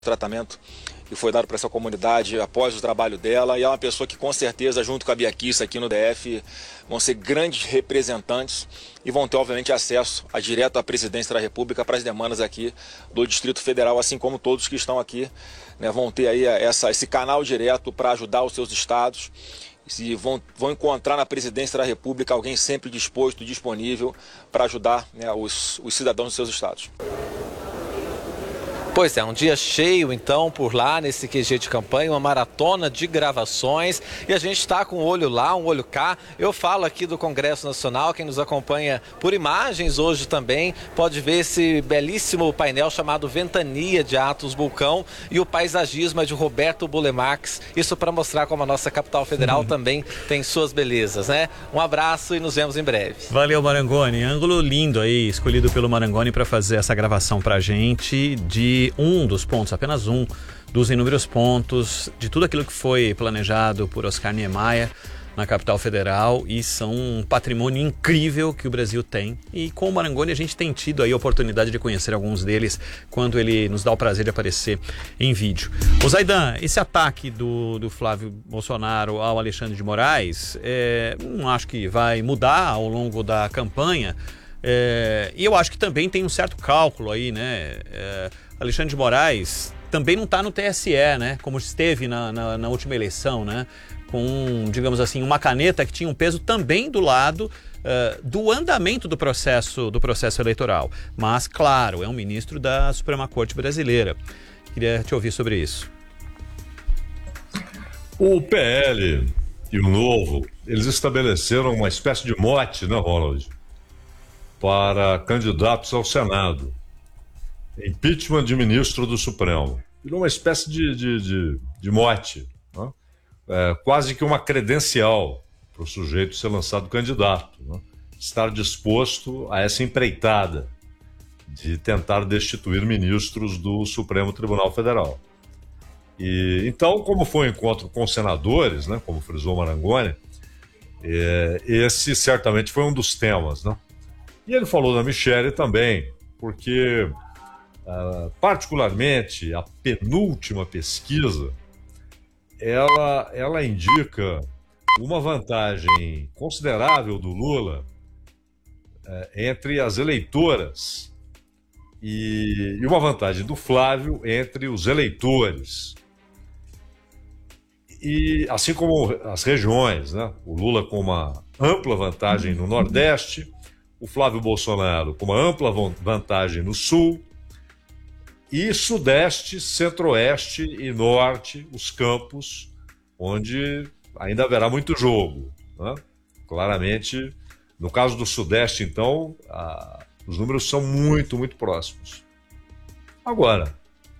tratamento que foi dado para essa comunidade após o trabalho dela, e é uma pessoa que com certeza, junto com a Bia Kicis aqui no DF, vão ser grandes representantes e vão ter obviamente acesso direto à presidência da República para as demandas aqui do Distrito Federal, assim como todos que estão aqui, né, vão ter aí esse canal direto para ajudar os seus estados. E vão encontrar na presidência da República alguém sempre disposto, disponível para ajudar, né, os cidadãos dos seus estados. Pois é, um dia cheio então por lá nesse QG de campanha, uma maratona de gravações, e a gente está com um olho lá, um olho cá. Eu falo aqui do Congresso Nacional, quem nos acompanha por imagens hoje também pode ver esse belíssimo painel chamado Ventania de Atos Bulcão e o paisagismo de Roberto Bulemax, isso para mostrar como a nossa capital federal também tem suas belezas, né? Um abraço e nos vemos em breve. Valeu, Marangoni, ângulo lindo aí, escolhido pelo Marangoni para fazer essa gravação pra gente de um dos pontos, apenas um dos inúmeros pontos de tudo aquilo que foi planejado por Oscar Niemeyer na capital federal, e são um patrimônio incrível que o Brasil tem, e com o Marangoni a gente tem tido aí a oportunidade de conhecer alguns deles quando ele nos dá o prazer de aparecer em vídeo. O Zaidan, esse ataque do Flávio Bolsonaro ao Alexandre de Moraes, não acho que vai mudar ao longo da campanha, e eu acho que também tem um certo cálculo aí, né? Alexandre de Moraes também não está no TSE, né? Como esteve na última eleição, né? Com, digamos assim, uma caneta que tinha um peso também do lado do andamento do processo eleitoral. Mas, claro, é um ministro da Suprema Corte Brasileira. Queria te ouvir sobre isso. O PL e o Novo, eles estabeleceram uma espécie de mote, né, Ronald? Para candidatos ao Senado. Impeachment de ministro do Supremo. Virou uma espécie de mote, né? Quase que uma credencial para o sujeito ser lançado candidato, né? Estar disposto a essa empreitada de tentar destituir ministros do Supremo Tribunal Federal. E então, como foi um encontro com senadores, né, como frisou Marangoni, esse certamente foi um dos temas, né? E ele falou da Michelle também, porque particularmente a penúltima pesquisa, ela indica uma vantagem considerável do Lula entre as eleitoras e uma vantagem do Flávio entre os eleitores. E assim como as regiões, né? O Lula com uma ampla vantagem no Nordeste, o Flávio Bolsonaro com uma ampla vantagem no Sul, e Sudeste, Centro-Oeste e Norte, os campos onde ainda haverá muito jogo, né? Claramente, no caso do Sudeste, então, os números são muito, muito próximos. Agora,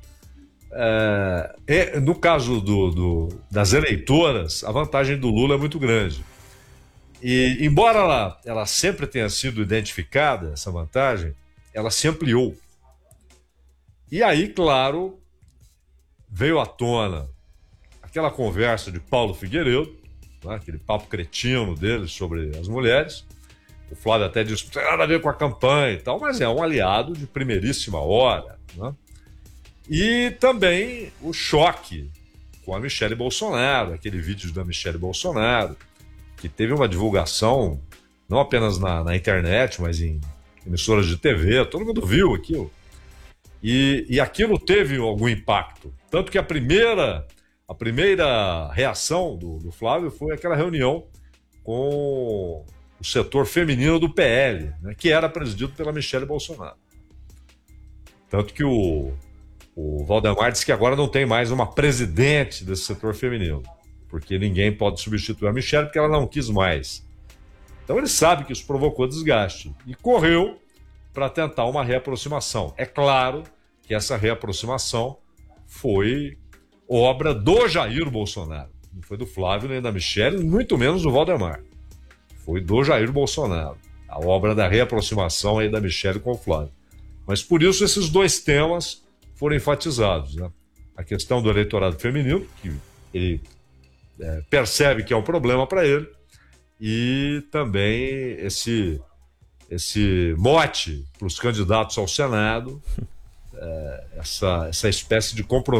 no caso das eleitoras, a vantagem do Lula é muito grande. E, embora ela sempre tenha sido identificada, essa vantagem, ela se ampliou. E aí, claro, veio à tona aquela conversa de Paulo Figueiredo, né, aquele papo cretino dele sobre as mulheres. O Flávio até disse que não tem nada a ver com a campanha e tal, mas é um aliado de primeiríssima hora, né? E também o choque com a Michelle Bolsonaro, aquele vídeo da Michelle Bolsonaro, que teve uma divulgação não apenas na internet, mas em emissoras de TV, todo mundo viu aquilo. E aquilo teve algum impacto. Tanto que a primeira reação do Flávio foi aquela reunião com o setor feminino do PL, né, que era presidido pela Michelle Bolsonaro. Tanto que o Valdemar disse que agora não tem mais uma presidente desse setor feminino, porque ninguém pode substituir a Michelle porque ela não quis mais. Então ele sabe que isso provocou desgaste e correu para tentar uma reaproximação. É claro que essa reaproximação foi obra do Jair Bolsonaro. Não foi do Flávio nem da Michelle, muito menos do Valdemar. Foi do Jair Bolsonaro. A obra da reaproximação aí da Michelle com o Flávio. Mas por isso esses dois temas foram enfatizados, né? A questão do eleitorado feminino, que ele percebe que é um problema para ele, e também esse mote para os candidatos ao Senado, essa espécie de compromisso